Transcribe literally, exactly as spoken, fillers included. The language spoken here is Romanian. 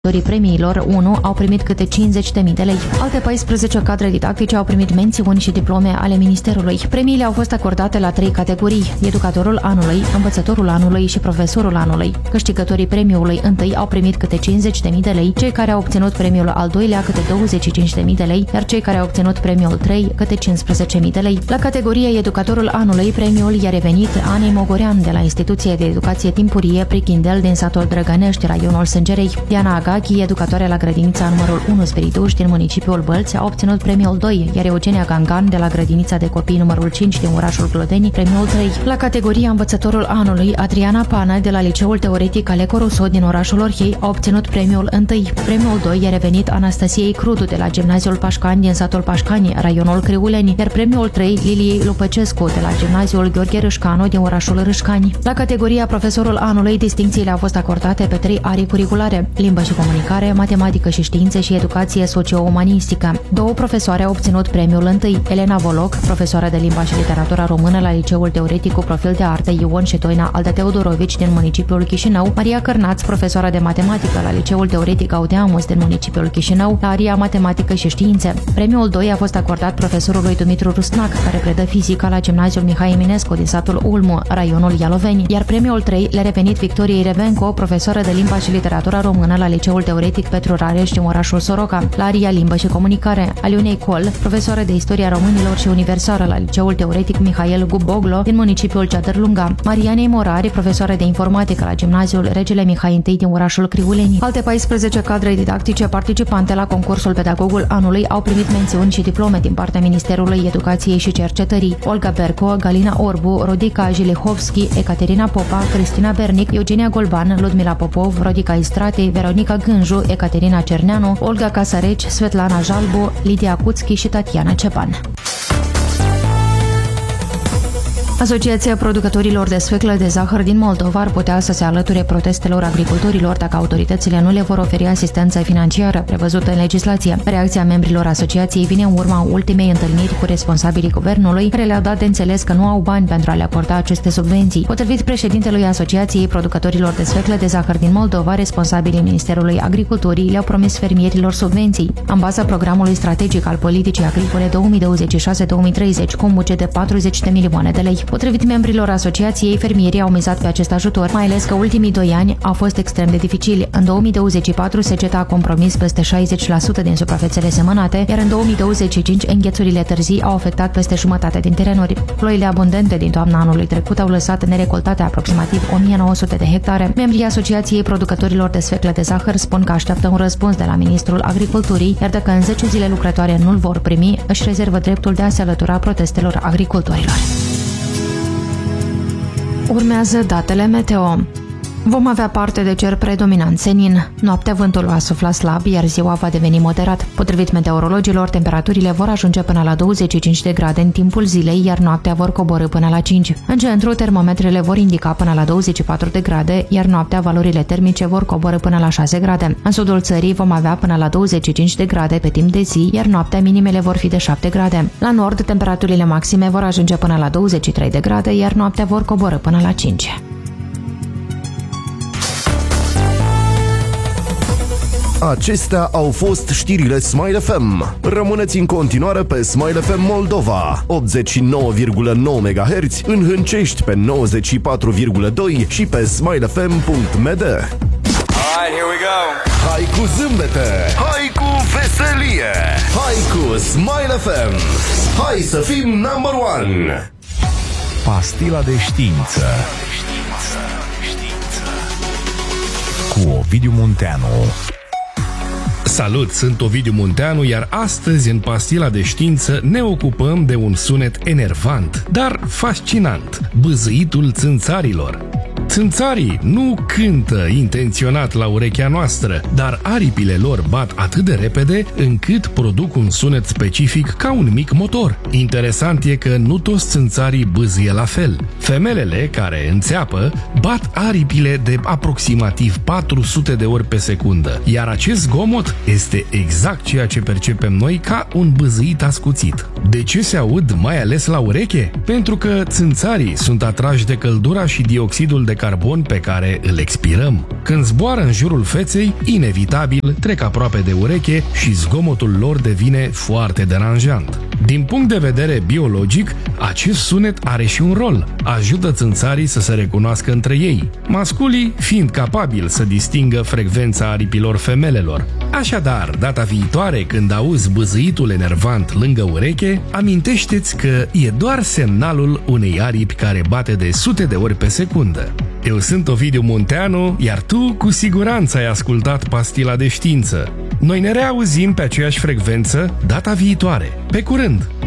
Premiilor unu au primit câte cincizeci de mii de lei. Alte paisprezece cadre didactice au primit mențiuni și diplome ale Ministerului. Premiile au fost acordate la trei categorii: educatorul anului, învățătorul anului și profesorul anului. Câștigătorii premiului întâi au primit câte cincizeci de mii de lei, cei care au obținut premiul al doilea câte douăzeci și cinci de mii de lei, iar cei care au obținut premiul trei câte cincisprezece mii de lei. La categoria educatorul anului, premiul i-a revenit Anei Mogorean de la Instituția de Educație Timpurie Prichindel din satul Drăgănești, raionul Sângerei. Diana Agachi, educatoare la grădinița numărul unu Spirituș din municipiul Bălți, a obținut premiul doi, iar Eugenia Gangan de la grădinița de copii numărul cinci din orașul Glodeni, premiul trei. La categoria învățătorul anului, Adriana Pană de la Liceul Teoretic Aleco Rousseau din orașul Orhei a obținut premiul unu. Premiul doi i-a revenit Anastasiei Crudu de la Gimnaziul Pașcani din satul Pașcani, raionul Criuleni, iar premiul trei Liliei Lupăcescu de la Gimnaziul Gheorghe Râșcanu din orașul Râșcani. La categoria profesorul anului, distincțiile au fost acordate pe trei arii curriculare: limbă și comunicare, matematică și științe și educație socio-umanistică. Două profesoare au obținut premiul întâi: Elena Voloc, profesoară de limba și literatura română la Liceul Teoretic cu profil de artă Ion Șetoina Alda Teodorovici din municipiul Chișinău, Maria Cărnaț, profesoară de matematică la Liceul Teoretic Audeamus din municipiul Chișinău, la aria matematică și științe. Premiul doi a fost acordat profesorului Dumitru Rusnac, care predă fizica la Gimnaziul Mihai Eminescu din satul Ulmu, raionul Ialoveni, iar premiul trei le-a revenit Victoriei Revenco, profesoară de limba și literatura română la Liceul Teoretic Petru Rareș din orașul Soroca, la aria limbă și comunicare, Aliunei Col, profesoară de istoria românilor și universală la Liceul Teoretic Mihail Guboglo din municipiul Ceadărlunga, Marianei Morari, profesoară de informatică la Gimnaziul Regele Mihai întâi din orașul Criuleni. Alte paisprezece cadre didactice participante la concursul Pedagogul Anului au primit mențiuni și diplome din partea Ministerului Educației și Cercetării: Olga Berco, Galina Orbu, Rodica Jilihovski, Ecaterina Popa, Cristina Bernic, Eugenia Golban, Ludmila Popov, Rodica Istratei, Veronica Gânju, Ecaterina Cerneanu, Olga Casareci, Svetlana Jalbu, Lidia Cuțchi și Tatiana Cepan. Asociația producătorilor de sfeclă de zahăr din Moldova ar putea să se alăture protestelor agricultorilor dacă autoritățile nu le vor oferi asistență financiară prevăzută în legislație. Reacția membrilor asociației vine în urma ultimei întâlniri cu responsabilii guvernului, care le-au dat de înțeles că nu au bani pentru a le acorda aceste subvenții. Potrivit președintelui Asociației Producătorilor de sfeclă de zahăr din Moldova, responsabilii Ministerului Agriculturii le-au promis fermierilor subvenții în baza programului strategic al politicii agricole două mii douăzeci și șase două mii treizeci, cu un buget de patruzeci de milioane de lei. Potrivit membrilor asociației, fermierii au mizat pe acest ajutor, mai ales că ultimii doi ani au fost extrem de dificili. În două mii douăzeci și patru, seceta a compromis peste șaizeci la sută din suprafețele semănate, iar în două mii douăzeci și cinci, înghețurile târzii au afectat peste jumătate din terenuri. Ploile abundente din toamna anului trecut au lăsat nerecoltate aproximativ o mie nouă sute de hectare. Membrii Asociației Producătorilor de sfeclă de zahăr spun că așteaptă un răspuns de la Ministrul Agriculturii, iar dacă în zece zile lucrătoare nu-l vor primi, își rezervă dreptul de a se alătura protestelor agricultorilor. Urmează datele meteo. Vom avea parte de cer predominant senin. Noaptea vântul va sufla slab, iar ziua va deveni moderat. Potrivit meteorologilor, temperaturile vor ajunge până la douăzeci și cinci de grade în timpul zilei, iar noaptea vor coborî până la cinci. În centru, termometrele vor indica până la douăzeci și patru de grade, iar noaptea valorile termice vor coborî până la șase grade. În sudul țării vom avea până la douăzeci și cinci de grade pe timp de zi, iar noaptea minimele vor fi de șapte grade. La nord, temperaturile maxime vor ajunge până la douăzeci și trei de grade, iar noaptea vor coborî până la cinci. Acestea au fost știrile Smile F M. Rămâneți în continuare pe Smile F M Moldova, optzeci și nouă virgulă nouă megahertzi, în Hâncești pe nouăzeci și patru virgulă doi și pe smile f m punct m d. Alright, here we go. Hai cu zâmbete, hai cu veselie, hai cu Smile F M. Hai să fim number one. Pastila de știință cu Ovidiu Munteanu. Salut, sunt Ovidiu Munteanu, iar astăzi în Pastila de Știință ne ocupăm de un sunet enervant, dar fascinant, bâzâitul țânțarilor. Țânțarii nu cântă intenționat la urechea noastră, dar aripile lor bat atât de repede încât produc un sunet specific ca un mic motor. Interesant e că nu toți țânțarii bâzâie la fel. Femelele, care înțeapă, bat aripile de aproximativ patru sute de ori pe secundă, iar acest zgomot este exact ceea ce percepem noi ca un bâzâit ascuțit. De ce se aud mai ales la ureche? Pentru că țânțarii sunt atrași de căldura și dioxidul de carbon pe care îl expirăm. Când zboară în jurul feței, inevitabil trec aproape de ureche și zgomotul lor devine foarte deranjant. Din punct de vedere biologic, acest sunet are și un rol. Ajută țânțarii să se recunoască între ei, masculii fiind capabili să distingă frecvența aripilor femelelor. Așadar, data viitoare când auzi bâzâitul enervant lângă ureche, amintește-ți că e doar semnalul unei aripi care bate de sute de ori pe secundă. Eu sunt Ovidiu Munteanu, iar tu cu siguranță ai ascultat Pastila de Știință. Noi ne reauzim pe aceeași frecvență data viitoare. Pe curând!